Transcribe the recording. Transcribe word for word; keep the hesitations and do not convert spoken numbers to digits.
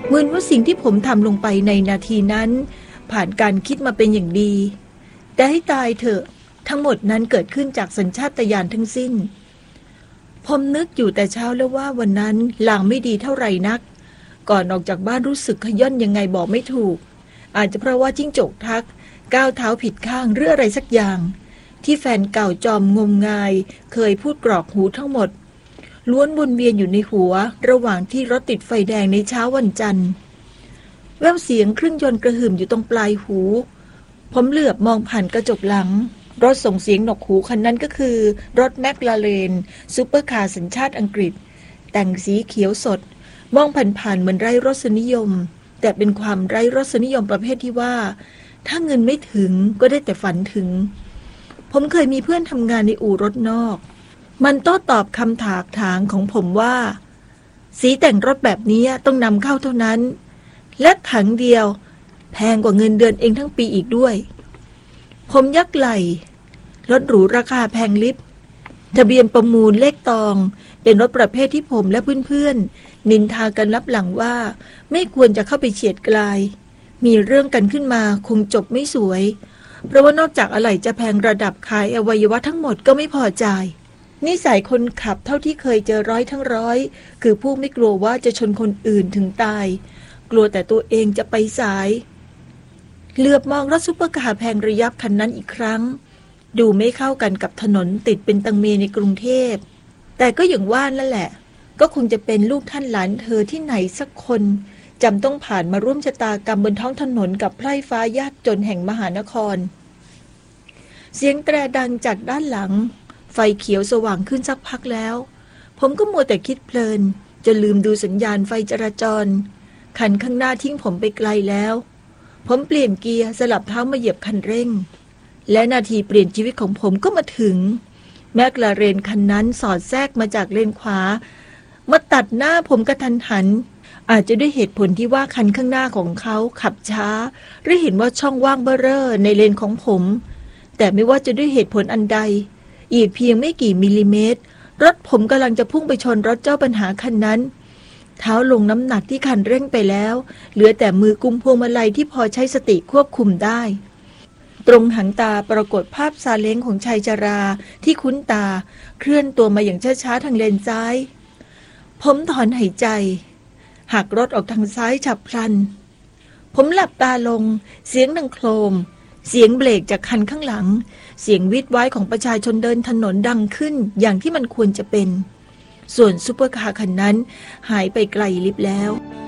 มึนว่าสิ่งที่ผมทำลงไปในนาทีนั้นผ่านการคิดมาเป็นอย่างดีแต่ให้ตายเถอะทั้งหมดนั้นเกิดขึ้นจากสัญชาตญาณทั้งสิ้นผมนึกอยู่แต่เช้าแล้วว่าวันนั้นลางไม่ดีเท่าไหร่นักก่อนออกจากบ้านรู้สึกขย่อนยังไงบอกไม่ถูกอาจจะเพราะว่าจิ้งจกทักก้าวเท้าผิดข้างหรืออะไรสักอย่างที่แฟนเก่าจอมงมงายเคยพูดกรอกหูทั้งหมดล้วนวนเวียนอยู่ในหัวระหว่างที่รถติดไฟแดงในเช้าวันจันทร์แววเสียงเครื่องยนต์กระหึ่มอยู่ตรงปลายหูผมเหลือบมองผ่านกระจกหลังรถส่งเสียงหนวกหูคันนั้นก็คือรถแมคลาเรนซูเปอร์คาร์สัญชาติอังกฤษแต่งสีเขียวสดมองผ่านๆเหมือนไร้รสนิยมแต่เป็นความไร้รสนิยมประเภทที่ว่าถ้าเงินไม่ถึงก็ได้แต่ฝันถึงผมเคยมีเพื่อนทำงานในอู่รถนอกมันโต้ตอบคำถากถางของผมว่าสีแต่งรถแบบนี้ต้องนำเข้าเท่านั้นและถังเดียวแพงกว่าเงินเดือนเองทั้งปีอีกด้วยผมยักไหล่รถหรูราคาแพงลิบทะเบียนประมูลเลขตองเป็นรถประเภทที่ผมและเพื่อนๆนินทากันลับหลังว่าไม่ควรจะเข้าไปเฉียดไกลมีเรื่องกันขึ้นมาคงจบไม่สวยเพราะว่านอกจากอะไหล่จะแพงระดับขายอวัยวะทั้งหมดก็ไม่พอใจนิสัยคนขับเท่าที่เคยเจอร้อยทั้งร้อยคือผู้ไม่กลัวว่าจะชนคนอื่นถึงตายกลัวแต่ตัวเองจะไปสายเหลือบมองรถซุปเปอร์คาร์แพงระยับคันนั้นอีกครั้งดูไม่เข้ากันกับถนนติดเป็นตังเมในกรุงเทพแต่ก็อย่างว่านั่นแหละก็คงจะเป็นลูกท่านหลานเธอที่ไหนสักคนจำต้องผ่านมาร่วมชะตากรรมบนท้องถนนกับไพร่ฟ้ายากจนแห่งมหานครเสียงแตรดังจากด้านหลังไฟเขียวสว่างขึ้นสักพักแล้วผมก็มัวแต่คิดเพลินจนลืมดูสัญญาณไฟจราจรคันข้างหน้าทิ้งผมไปไกลแล้วผมเปลี่ยนเกียร์สลับเท้ามาเหยียบคันเร่งและนาทีเปลี่ยนชีวิตของผมก็มาถึงแมคลาเรนคันนั้นสอดแทรกมาจากเลนขวามาตัดหน้าผมกระทันหันอาจจะด้วยเหตุผลที่ว่าคันข้างหน้าของเขาขับช้าหรือเห็นว่าช่องว่างเบ้อเร่อในเลนของผมแต่ไม่ว่าจะด้วยเหตุผลอันใดอีกเพียงไม่กี่มิลลิเมตรรถผมกำลังจะพุ่งไปชนรถเจ้าปัญหาคันนั้นเท้าลงน้ำหนักที่คันเร่งไปแล้วเหลือแต่มือกุมพวงมาลัยที่พอใช้สติควบคุมได้ตรงหางตาปรากฏภาพซาเล้งของชายชราที่คุ้นตาเคลื่อนตัวมาอย่างช้าๆทางเลนซ้ายผมถอนหายใจหักรถออกทางซ้ายฉับพลันผมหลับตาลงเสียงดังโครมเสียงเบรกจากคันข้างหลังเสียงวิดไว้ของประชาชนเดินถนนดังขึ้นอย่างที่มันควรจะเป็นส่วนซุปเปอร์คาร์คันนั้นหายไปไกลลิบแล้ว